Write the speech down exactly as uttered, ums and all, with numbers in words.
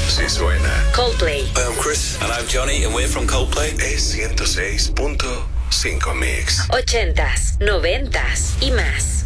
Sí suena. Coldplay. Hi, I'm Chris. And I'm Johnny, and we're from Coldplay. Es ciento seis punto cinco Mix. Ochentas, noventas y más.